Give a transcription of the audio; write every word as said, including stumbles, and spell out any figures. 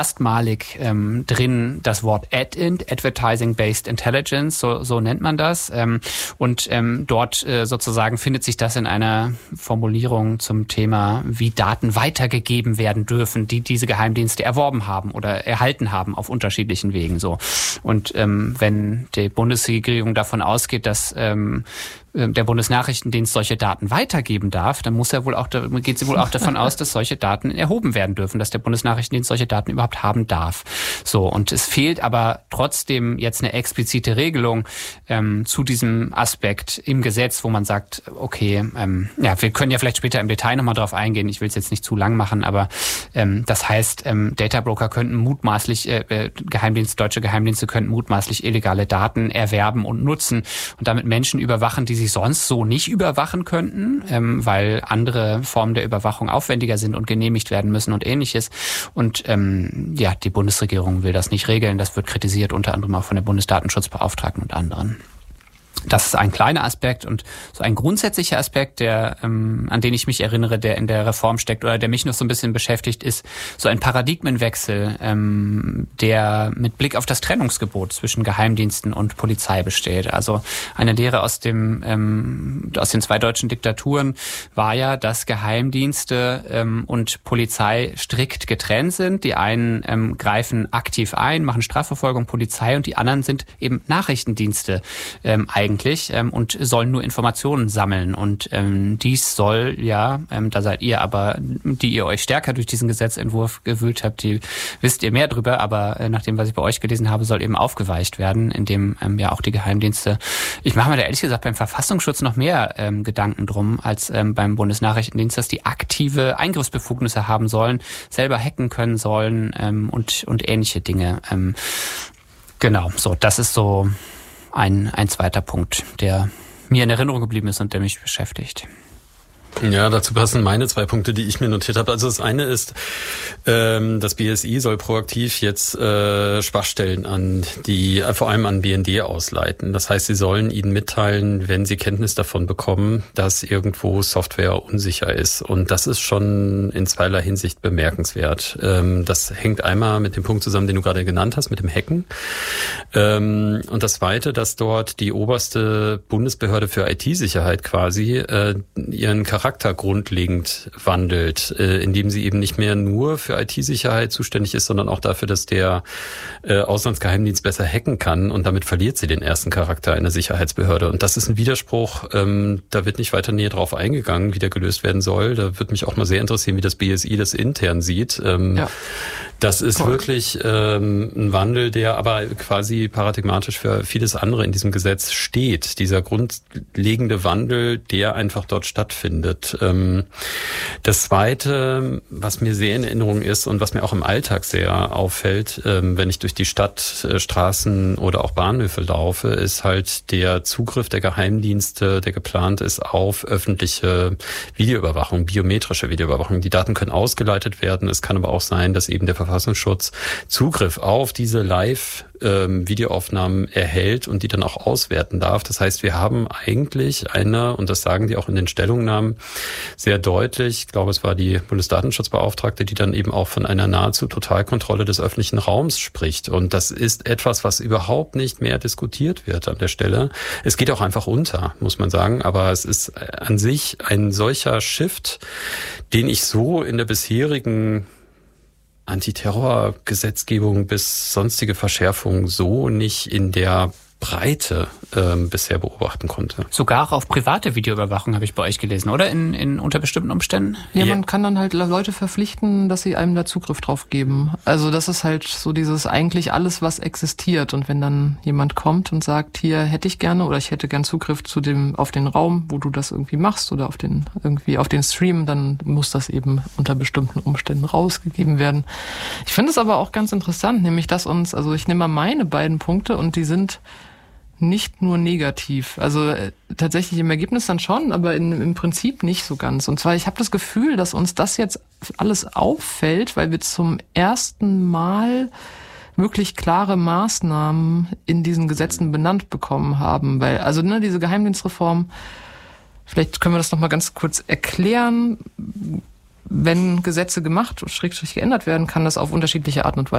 erstmalig ähm, drin das Wort A D I N, Advertising-Based Intelligence, so, so nennt man das. Ähm, und ähm, dort äh, sozusagen findet sich das in einer Formulierung zum Thema, wie Daten weitergegeben werden dürfen, die diese Geheimdienste erworben haben oder erhalten haben auf unterschiedlichen Wegen. So. Und ähm, wenn die Bundesregierung davon ausgeht, dass ähm, der Bundesnachrichtendienst solche Daten weitergeben darf, dann muss er wohl auch, geht sie wohl auch davon aus, dass solche Daten erhoben werden dürfen, dass der Bundesnachrichtendienst solche Daten überhaupt haben darf. So, und es fehlt aber trotzdem jetzt eine explizite Regelung ähm, zu diesem Aspekt im Gesetz, wo man sagt, okay, ähm, ja, wir können ja vielleicht später im Detail nochmal drauf eingehen, ich will es jetzt nicht zu lang machen, aber ähm, das heißt, ähm, Databroker könnten mutmaßlich, äh, Geheimdienst, deutsche Geheimdienste könnten mutmaßlich illegale Daten erwerben und nutzen und damit Menschen überwachen, die sie sonst so nicht überwachen könnten, ähm, weil andere Formen der Überwachung aufwendiger sind und genehmigt werden müssen und ähnliches. Und ähm, ja, die Bundesregierung will das nicht regeln. Das wird kritisiert, unter anderem auch von der Bundesdatenschutzbeauftragten und anderen. Das ist ein kleiner Aspekt und so ein grundsätzlicher Aspekt, der, ähm, an den ich mich erinnere, der in der Reform steckt oder der mich noch so ein bisschen beschäftigt, ist so ein Paradigmenwechsel, ähm, der mit Blick auf das Trennungsgebot zwischen Geheimdiensten und Polizei besteht. Also eine Lehre aus dem ähm, aus den zwei deutschen Diktaturen war ja, dass Geheimdienste ähm, und Polizei strikt getrennt sind. Die einen ähm, greifen aktiv ein, machen Strafverfolgung, Polizei, und die anderen sind eben Nachrichtendienste ähm, eigentlich. Ähm, und sollen nur Informationen sammeln. Und ähm, dies soll, ja, ähm, da seid ihr aber, die ihr euch stärker durch diesen Gesetzentwurf gewühlt habt, die wisst ihr mehr drüber, aber äh, nach dem, was ich bei euch gelesen habe, soll eben aufgeweicht werden, indem ähm, ja auch die Geheimdienste, ich mache mir da ehrlich gesagt beim Verfassungsschutz noch mehr ähm, Gedanken drum als ähm, beim Bundesnachrichtendienst, dass die aktive Eingriffsbefugnisse haben sollen, selber hacken können sollen ähm, und, und ähnliche Dinge. Ähm, genau, so, das ist so Ein, ein zweiter Punkt, der mir in Erinnerung geblieben ist und der mich beschäftigt. Ja, dazu passen meine zwei Punkte, die ich mir notiert habe. Also das eine ist, ähm, das B S I soll proaktiv jetzt äh, Schwachstellen an die, äh, vor allem an B N D ausleiten. Das heißt, sie sollen ihnen mitteilen, wenn sie Kenntnis davon bekommen, dass irgendwo Software unsicher ist. Und das ist schon in zweierlei Hinsicht bemerkenswert. Ähm, das hängt einmal mit dem Punkt zusammen, den du gerade genannt hast, mit dem Hacken. Ähm, und das Zweite, dass dort die oberste Bundesbehörde für I T-Sicherheit quasi äh, ihren Charakter Charakter grundlegend wandelt, äh, indem sie eben nicht mehr nur für I T-Sicherheit zuständig ist, sondern auch dafür, dass der äh, Auslandsgeheimdienst besser hacken kann, und damit verliert sie den ersten Charakter einer Sicherheitsbehörde. Und das ist ein Widerspruch, ähm, da wird nicht weiter näher drauf eingegangen, wie der gelöst werden soll. Da würde mich auch mal sehr interessieren, wie das B S I das intern sieht. Ähm, ja. Das ist Toll. wirklich ähm, ein Wandel, der aber quasi paradigmatisch für vieles andere in diesem Gesetz steht. Dieser grundlegende Wandel, der einfach dort stattfindet. Das Zweite, was mir sehr in Erinnerung ist und was mir auch im Alltag sehr auffällt, wenn ich durch die Stadt, Straßen oder auch Bahnhöfe laufe, ist halt der Zugriff der Geheimdienste, der geplant ist auf öffentliche Videoüberwachung, biometrische Videoüberwachung. Die Daten können ausgeleitet werden. Es kann aber auch sein, dass eben der Verfassungsschutz Zugriff auf diese Live ähm, Videoaufnahmen erhält und die dann auch auswerten darf. Das heißt, wir haben eigentlich eine, und das sagen die auch in den Stellungnahmen sehr deutlich, ich glaube, es war die Bundesdatenschutzbeauftragte, die dann eben auch von einer nahezu Totalkontrolle des öffentlichen Raums spricht. Und das ist etwas, was überhaupt nicht mehr diskutiert wird an der Stelle. Es geht auch einfach unter, muss man sagen. Aber es ist an sich ein solcher Shift, den ich so in der bisherigen Antiterrorgesetzgebung bis sonstige Verschärfungen so nicht in der Breite ähm, bisher beobachten konnte. Sogar auf private Videoüberwachung habe ich bei euch gelesen, oder? In, in unter bestimmten Umständen? Ja, man kann dann halt Leute verpflichten, dass sie einem da Zugriff drauf geben. Also das ist halt so dieses eigentlich alles, was existiert. Und wenn dann jemand kommt und sagt, hier hätte ich gerne oder ich hätte gern Zugriff zu dem auf den Raum, wo du das irgendwie machst oder auf den irgendwie auf den Stream, dann muss das eben unter bestimmten Umständen rausgegeben werden. Ich finde es aber auch ganz interessant, nämlich dass uns, also ich nehme mal meine beiden Punkte und die sind nicht nur negativ. Also äh, tatsächlich im Ergebnis dann schon, aber in, im Prinzip nicht so ganz. Und zwar, ich habe das Gefühl, dass uns das jetzt alles auffällt, weil wir zum ersten Mal wirklich klare Maßnahmen in diesen Gesetzen benannt bekommen haben. Weil, also ne, diese Geheimdienstreform, vielleicht können wir das noch mal ganz kurz erklären. Wenn Gesetze gemacht, schrägstrich geändert werden, kann das auf unterschiedliche Art und Weise